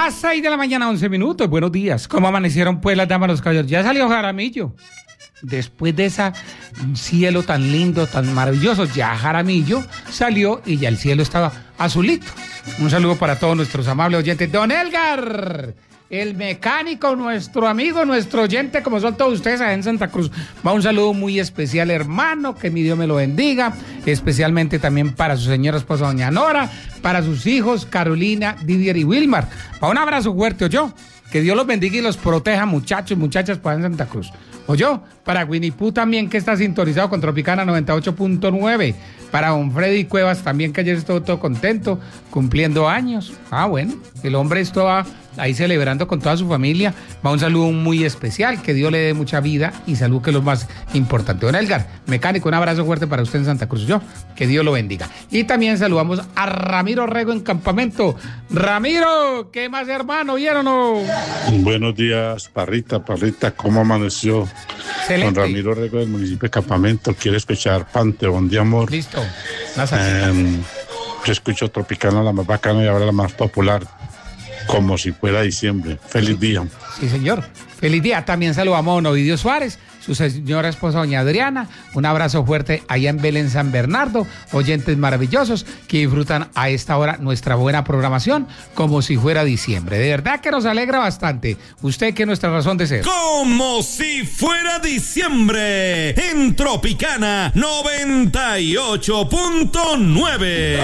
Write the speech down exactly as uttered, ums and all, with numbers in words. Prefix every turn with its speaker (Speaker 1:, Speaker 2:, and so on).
Speaker 1: Las seis de la mañana, once minutos. Buenos días. ¿Cómo amanecieron pues las damas, los caballeros? Ya salió Jaramillo. Después de ese cielo tan lindo, tan maravilloso, ya Jaramillo salió y ya el cielo estaba azulito. Un saludo para todos nuestros amables oyentes. Don Elgar, el mecánico, nuestro amigo, nuestro oyente, como son todos ustedes allá en Santa Cruz. Va un saludo muy especial, hermano, que mi Dios me lo bendiga, especialmente también para su señora esposa, doña Nora, para sus hijos, Carolina, Didier y Wilmar. Va un abrazo fuerte, ¿oyó? Que Dios los bendiga y los proteja, muchachos, muchachas, para en Santa Cruz. ¿Oyó? Para Winnie Pooh también, que está sintonizado con Tropicana noventa y ocho punto nueve. Para don Freddy Cuevas también, que ayer estuvo todo contento, cumpliendo años. Ah, bueno, el hombre estaba ahí celebrando con toda su familia. Va un saludo muy especial, que Dios le dé mucha vida y salud, que es lo más importante. Don Elgar, mecánico, un abrazo fuerte para usted en Santa Cruz. Yo, que Dios lo bendiga. Y también saludamos a Ramiro Rego en Campamento. Ramiro, ¿qué más, hermano? ¿Vieron o no?
Speaker 2: Buenos días, Parrita, Parrita, ¿cómo amaneció?
Speaker 1: Excelente.
Speaker 2: Don Ramiro Rego del municipio de Campamento. Quiere escuchar Panteón de Amor.
Speaker 1: Listo.
Speaker 2: Eh, yo escucho Tropicana, la más bacana, y ahora la más popular, como si fuera diciembre. Feliz día.
Speaker 1: Sí, señor. Feliz día. También saludamos a don Ovidio Suárez, su señora esposa doña Adriana. Un abrazo fuerte allá en Belén, San Bernardo. Oyentes maravillosos que disfrutan a esta hora nuestra buena programación como si fuera diciembre. De verdad que nos alegra bastante. Usted, que es nuestra razón de ser.
Speaker 3: Como si fuera diciembre en Tropicana noventa y ocho punto nueve.